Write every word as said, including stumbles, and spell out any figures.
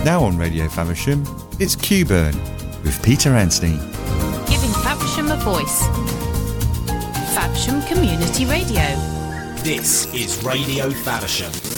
Now on Radio Faversham, it's Q-Burn with Peter Anthony. Giving Faversham a voice. Faversham Community Radio. This is Radio Faversham.